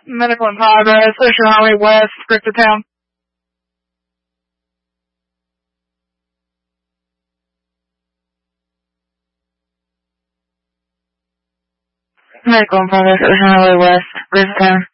Medical in progress, Ocean Highway West, Griffith Town. Medical in progress, Ocean Highway West, Griffith Town.